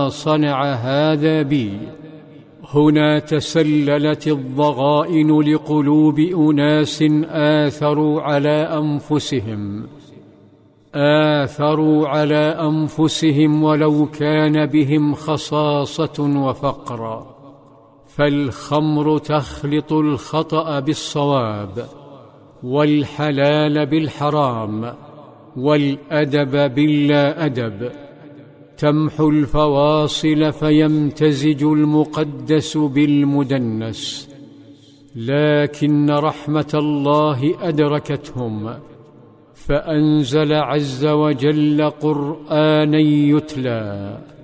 ما صنع هذا بي. هنا تسللت الضغائن لقلوب أناس آثروا على أنفسهم ولو كان بهم خصاصة وفقر. فالخمر تخلط الخطأ بالصواب، والحلال بالحرام، والأدب باللا أدب. تمحو الفواصل فيمتزج المقدس بالمدنس. لكن رحمة الله أدركتهم، فأنزل عز وجل قرآنا يتلى